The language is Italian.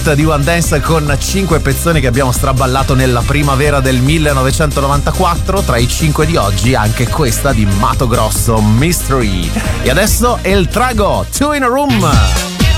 hit di One Dance con 5 pezzoni che abbiamo straballato nella primavera del 1994. Tra i 5 di oggi anche questa di Mato Grosso, Mystery. E adesso El Trago, Two in a Room.